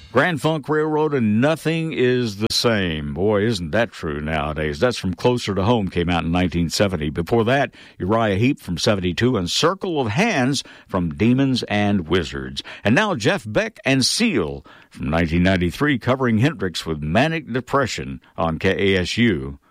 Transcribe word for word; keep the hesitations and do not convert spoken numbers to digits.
Grand Funk Railroad and Nothing is the Same. Boy, isn't that true nowadays. That's from Closer to Home, came out in nineteen seventy. Before that, Uriah Heep from seventy-two and Circle of Hands from Demons and Wizards. And now Jeff Beck and Seal from nineteen ninety-three covering Hendrix with Manic Depression on K A S U.